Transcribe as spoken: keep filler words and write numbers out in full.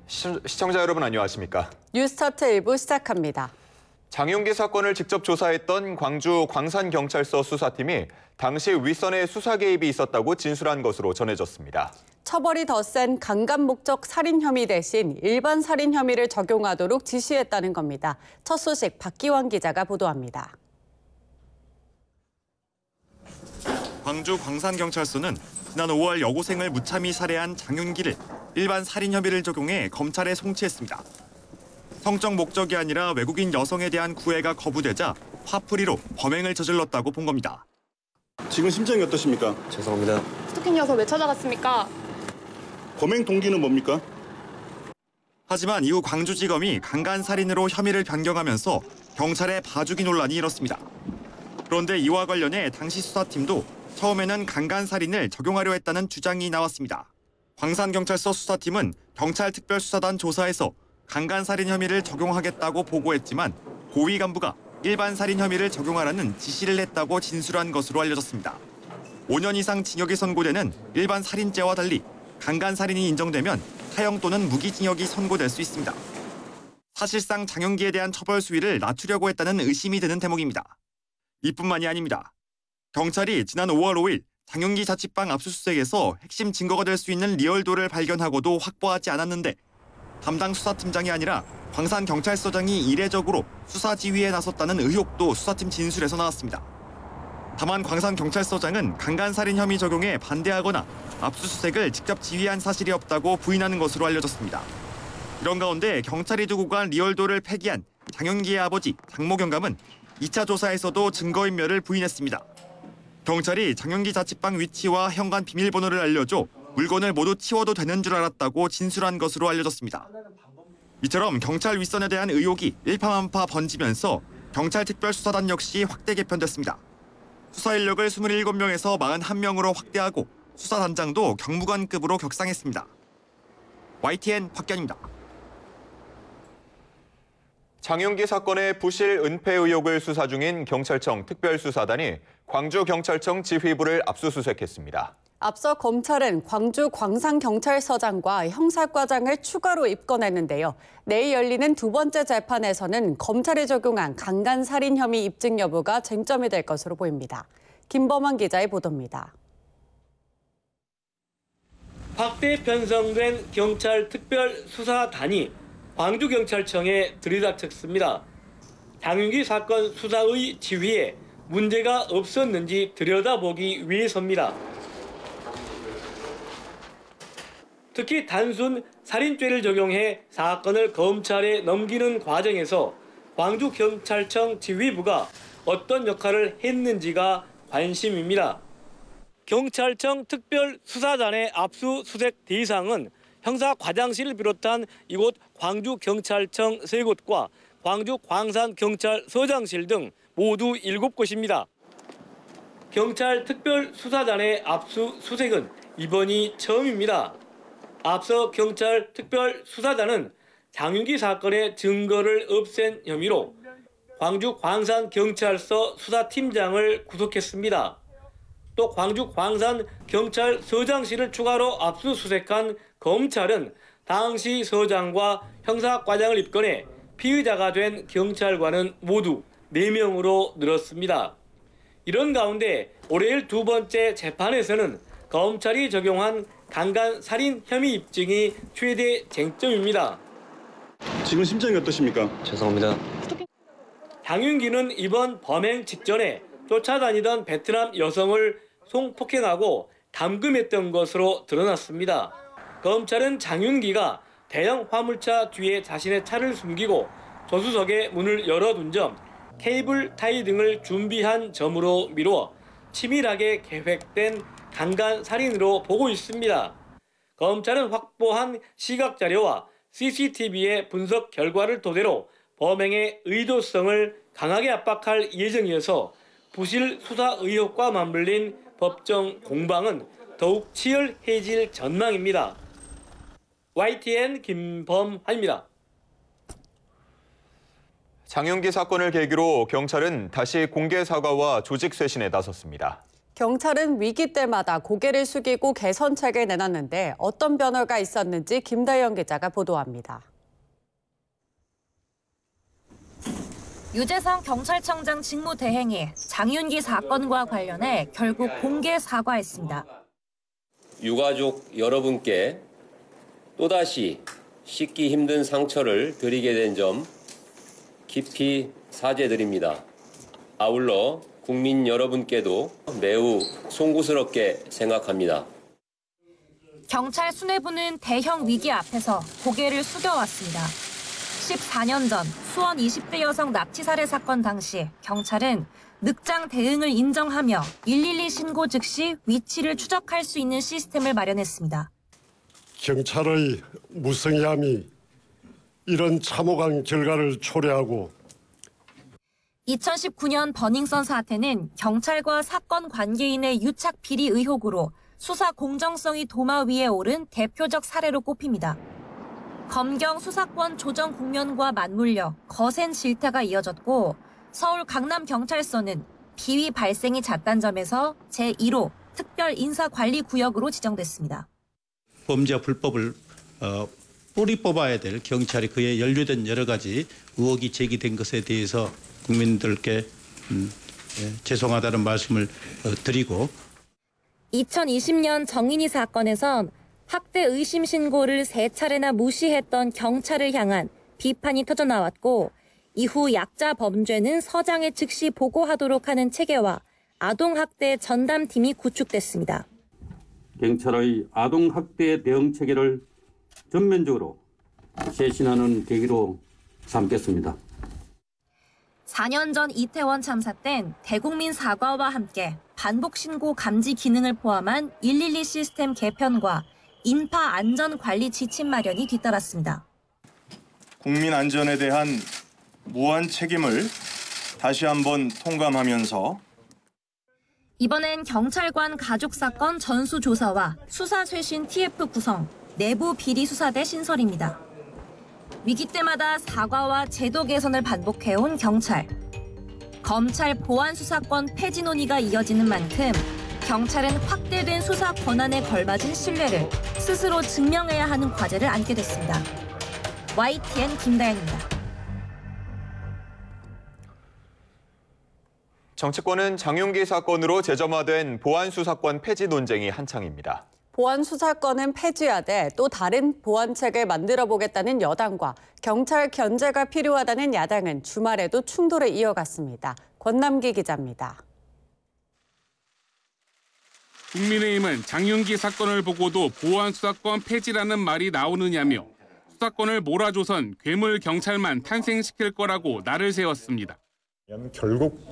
시, 시청자 여러분 안녕하십니까? 뉴스타트 일부 시작합니다. 장윤기 사건을 직접 조사했던 광주 광산경찰서 수사팀이 당시 윗선에 수사 개입이 있었다고 진술한 것으로 전해졌습니다. 처벌이 더 센 강간 목적 살인 혐의 대신 일반 살인 혐의를 적용하도록 지시했다는 겁니다. 첫 소식 박기환 기자가 보도합니다. 광주 광산경찰서는 지난 오월 여고생을 무참히 살해한 장윤기를 일반 살인 혐의를 적용해 검찰에 송치했습니다. 성적 목적이 아니라 외국인 여성에 대한 구애가 거부되자 화풀이로 범행을 저질렀다고 본 겁니다. 지금 심정이 어떠십니까? 죄송합니다. 스토킹이어서 왜 찾아갔습니까? 범행 동기는 뭡니까? 하지만 이후 광주지검이 강간살인으로 혐의를 변경하면서 경찰의 봐주기 논란이 일었습니다. 그런데 이와 관련해 당시 수사팀도 처음에는 강간살인을 적용하려 했다는 주장이 나왔습니다. 광산경찰서 수사팀은 경찰특별수사단 조사에서 강간살인 혐의를 적용하겠다고 보고했지만 고위 간부가 일반 살인 혐의를 적용하라는 지시를 했다고 진술한 것으로 알려졌습니다. 오 년 이상 징역이 선고되는 일반 살인죄와 달리 강간살인이 인정되면 사형 또는 무기징역이 선고될 수 있습니다. 사실상 장윤기에 대한 처벌 수위를 낮추려고 했다는 의심이 드는 대목입니다. 이뿐만이 아닙니다. 경찰이 지난 오월 오일 장윤기 자취방 압수수색에서 핵심 증거가 될 수 있는 리얼도를 발견하고도 확보하지 않았는데 담당 수사팀장이 아니라 광산경찰서장이 이례적으로 수사 지휘에 나섰다는 의혹도 수사팀 진술에서 나왔습니다. 다만 광산경찰서장은 강간살인 혐의 적용에 반대하거나 압수수색을 직접 지휘한 사실이 없다고 부인하는 것으로 알려졌습니다. 이런 가운데 경찰이 두고 간 리얼도를 폐기한 장윤기의 아버지 장모 경감은 이 차 조사에서도 증거인멸을 부인했습니다. 경찰이 장윤기 자취방 위치와 현관 비밀번호를 알려줘 물건을 모두 치워도 되는 줄 알았다고 진술한 것으로 알려졌습니다. 이처럼 경찰 윗선에 대한 의혹이 일파만파 번지면서 경찰특별수사단 역시 확대 개편됐습니다. 수사 인력을 이십칠 명에서 사십일 명으로 확대하고 수사단장도 경무관급으로 격상했습니다. 와이티엔 박견입니다. 장윤기 사건의 부실 은폐 의혹을 수사 중인 경찰청 특별수사단이 광주경찰청 지휘부를 압수수색했습니다. 앞서 검찰은 광주 광산경찰서장과 형사과장을 추가로 입건했는데요. 내일 열리는 두 번째 재판에서는 검찰이 적용한 강간살인 혐의 입증 여부가 쟁점이 될 것으로 보입니다. 김범환 기자의 보도입니다. 확대 편성된 경찰 특별수사단이 광주경찰청에 들이닥쳤습니다. 장윤기 사건 수사의 지휘에 문제가 없었는지 들여다보기 위해서입니다. 특히 단순 살인죄를 적용해 사건을 검찰에 넘기는 과정에서 광주경찰청 지휘부가 어떤 역할을 했는지가 관심입니다. 경찰청 특별수사단의 압수수색 대상은 형사과장실을 비롯한 이곳 광주경찰청 세 곳과 광주 광산경찰서장실 등 모두 일곱 곳입니다. 경찰 특별수사단의 압수수색은 이번이 처음입니다. 앞서 경찰 특별수사단은 장윤기 사건의 증거를 없앤 혐의로 광주 광산경찰서 수사팀장을 구속했습니다. 또 광주 광산경찰서장실을 추가로 압수수색한 검찰은 당시 서장과 형사과장을 입건해 피의자가 된 경찰관은 모두 네 명으로 늘었습니다. 이런 가운데 올해일 두 번째 재판에서는 검찰이 적용한 강간살인 혐의 입증이 최대 쟁점입니다. 지금 심정이 어떠십니까? 죄송합니다. 장윤기는 이번 범행 직전에 쫓아다니던 베트남 여성을 성폭행하고 감금했던 것으로 드러났습니다. 검찰은 장윤기가 대형 화물차 뒤에 자신의 차를 숨기고 조수석에 문을 열어둔 점, 케이블 타이 등을 준비한 점으로 미루어 치밀하게 계획된 강간살인으로 보고 있습니다. 검찰은 확보한 시각자료와 씨씨티비의 분석 결과를 토대로 범행의 의도성을 강하게 압박할 예정이어서 부실 수사 의혹과 맞물린 법정 공방은 더욱 치열해질 전망입니다. 와이티엔 김범환입니다. 장윤기 사건을 계기로 경찰은 다시 공개 사과와 조직 쇄신에 나섰습니다. 경찰은 위기 때마다 고개를 숙이고 개선책을 내놨는데 어떤 변화가 있었는지 김다영 기자가 보도합니다. 유재상 경찰청장 직무대행이 장윤기 사건과 관련해 결국 공개 사과했습니다. 유가족 여러분께 또다시 씻기 힘든 상처를 드리게 된 점 깊이 사죄드립니다. 아울러 국민 여러분께도 매우 송구스럽게 생각합니다. 경찰 수뇌부는 대형 위기 앞에서 고개를 숙여왔습니다. 십사 년 전 수원 이십 대 여성 납치 살해 사건 당시 경찰은 늑장 대응을 인정하며 일일이 신고 즉시 위치를 추적할 수 있는 시스템을 마련했습니다. 경찰의 무성의함이 이런 참혹한 결과를 초래하고 이천십구 년 버닝썬 사태는 경찰과 사건 관계인의 유착 비리 의혹으로 수사 공정성이 도마 위에 오른 대표적 사례로 꼽힙니다. 검경 수사권 조정 국면과 맞물려 거센 질타가 이어졌고 서울 강남경찰서는 비위 발생이 잦다는 점에서 제일 호 특별인사관리구역으로 지정됐습니다. 범죄와 불법을 어, 뿌리 뽑아야 될 경찰이 그에 연루된 여러 가지 의혹이 제기된 것에 대해서 국민들께 음, 예, 죄송하다는 말씀을 어, 드리고 이천이십 년 정인이 사건에선 학대 의심 신고를 세 차례나 무시했던 경찰을 향한 비판이 터져나왔고 이후 약자 범죄는 서장에 즉시 보고하도록 하는 체계와 아동학대 전담팀이 구축됐습니다. 경찰의 아동학대 대응 체계를 전면적으로 쇄신하는 계기로 삼겠습니다. 사 년 전 이태원 참사 땐 대국민 사과와 함께 반복 신고 감지 기능을 포함한 일일이 시스템 개편과 인파 안전 관리 지침 마련이 뒤따랐습니다. 국민 안전에 대한 무한 책임을 다시 한번 통감하면서 이번엔 경찰관 가족 사건 전수 조사와 수사 쇄신 티에프 구성, 내부 비리 수사대 신설입니다. 위기 때마다 사과와 제도 개선을 반복해온 경찰. 검찰 보안 수사권 폐지 논의가 이어지는 만큼 경찰은 확대된 수사 권한에 걸맞은 신뢰를 스스로 증명해야 하는 과제를 안게 됐습니다. 와이티엔 김다영입니다. 정치권은 장윤기 사건으로 재점화된 보안 수사권 폐지 논쟁이 한창입니다. 보안 수사권은 폐지하되 또 다른 보안책을 만들어 보겠다는 여당과 경찰 견제가 필요하다는 야당은 주말에도 충돌을 이어갔습니다. 권남기 기자입니다. 국민의힘은 장윤기 사건을 보고도 보안 수사권 폐지라는 말이 나오느냐며 수사권을 몰아줘선 괴물 경찰만 탄생시킬 거라고 날을 세웠습니다. 결국